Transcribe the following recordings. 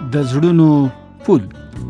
د زړونو پل.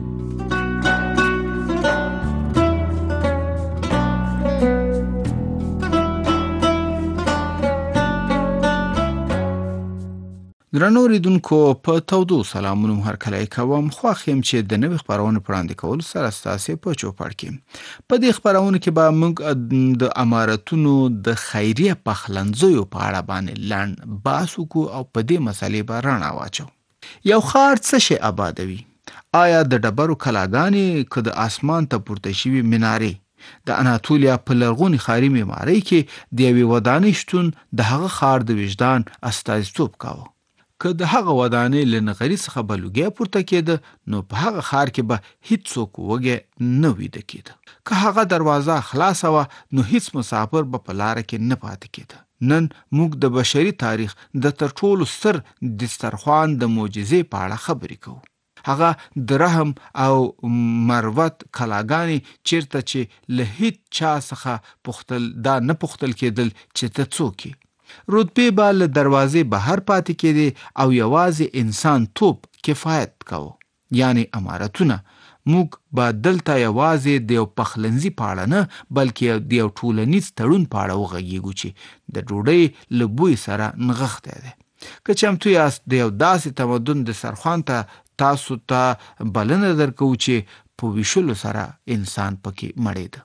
درنو اوریدونکو، په تودو سلامونو هرکلی کوم. خوښ یم چې د نوې خپرونې په وړاندې کولو سره ستاسې په چوپړ کې. په دې خپرونه کې به موږ د امارتونو د خیریه پخلنځیو په اړه باندې لنډ بحث وکړو او په دې مسلې به رڼا واچو. یو ښار څه شی آبادوي؟ آیا د ډبرو کلاګانې که د اسمان ته پورته شوي منارې؟ د اناتولیا په لرغوني ښاري معمارۍ کې د یوې ودانۍ شتون د هغه ښار د وجدان استازیتوب کاوه. که د هغه ودانۍ له نغري څخه به لوګی پورته کېده، نو په هغه ښار کې به هیڅوک وږی نه ویده کېده. که هغه دروازه خلاصه وه، نو هیڅ مسافر به په لاره کې نه پاتې کېده. نن موږ د بشري تاریخ د تر ټولو ستر دسترخوان د معجزې په اړه خبرې کوو. هغه د رحم او مروت کلاګانې چیرته چې له هیڅ چا څخه نه پوښتل کېدل چې ته څوک یې. رتبې به له دروازې بهر پاتې کېدې او یوازې انسان توپ کفایت کوو، یعنی امارتونه. موږ به دلته یوازې د یو پخلنځي په اړه نه، بلکې د یو ټولنیز تړون په اړه وغږیږو چې د ډوډۍ له بوی سره نغښتی دی. که چمتو یاست، د یو داسې تمدن دسترخوان ته تاسو ته بلنه درکوو چې په ویشلو سره انسان پکې مړېده.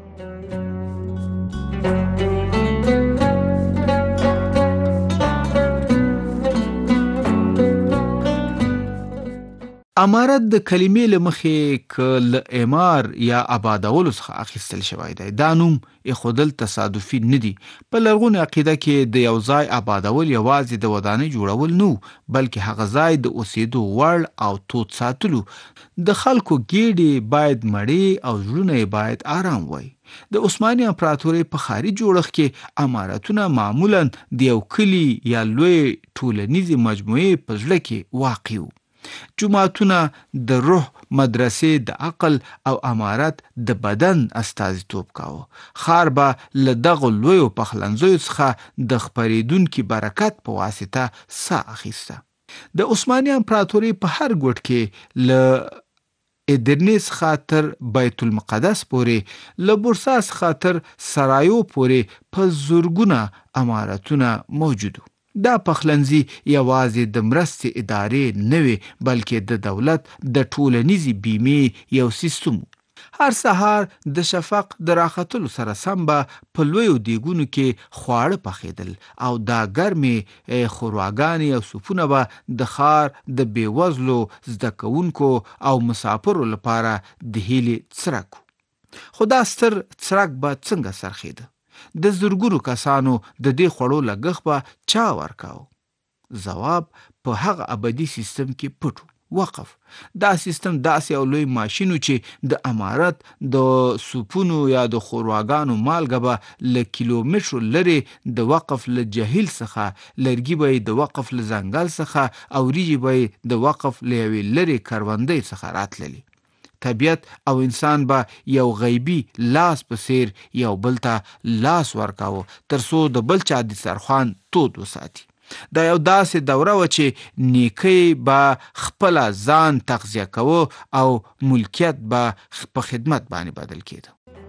امارت د کلمې له مخې که له اعمار یا آبادولو څخه اخیستل شوی دی. دا نوم ایښودل تصادفي نه دي. په لرغونې عقیده کې د یو ځای آبادول یوازې د ودانۍ جوړول نه، بلکې هغه ځای د اوسېدو وړ او تود ساتلو. د خلکو ګېډې باید مړې او زړونه یې باید آرام وای. د عثماني امپراتورۍ په ښاري جوړښت کې امارتونه معمولاً د یو کلي یا لوی ټولنیزې مجموعې په زړه کې واقع وو. جوماتونه د روح، مدرسې د عقل او امارت د بدن استازیتوب کاوه. ښار به له دغه لویو پخلنځیو څخه د خپرېدونکي برکت په واسطه ساه اخیسته. د عثماني امپراتورۍ په هر ګوټ کې له ادرنې څخه تر بیت المقدس پورې، له بورسا څخه تر سرایو پورې په زرګونه امارتونه موجود وو. دا پخلنځي یوازې د مرستې ادارې نه وي، بلکې د دولت د ټولنیزې بیمې یو سیستم وو. هر سهار د شفق د راختلو سره سم به په لویو دیګونو کې خواړه پخېدل او دا ګرمې ښورواګانې او سوپونه به د ښار د بېوزلو زده کوونکو او مسافرو لپاره د هیلې څرک وو. خو دا ستر څرک به څنګه څرخېده؟ د زرګونو کسانو د دې خوړو لګښت به چا ورکاو؟ ځواب په هغه ابدي سیستم کې پټ و: وقف. دا سیستم داسې یو لوی ماشین و چې د امارت د سوپونو یا د ښورواګانو مالګه به له کیلومترو لرې د وقف له جهیل څخه، لرګي به د وقف له ځنګل څخه او وریجې به د وقف له یوې لرې کروندې څخه راتللې. طبیعت او انسان به یو غیبي لاس په څیر یو بل ته لاس ورکاوه تر څو د بل چا دسترخوان تود وساتي. دا یو داسې دوره وه چې نیکۍ به خپله ځان تغذیه کوه او ملکیت به په خدمت باندې بدل کېده.